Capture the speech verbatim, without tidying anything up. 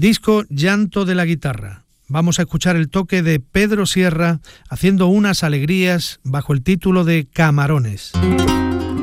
disco Llanto de la guitarra. Vamos a escuchar el toque de Pedro Sierra haciendo unas alegrías bajo el título de Camarones.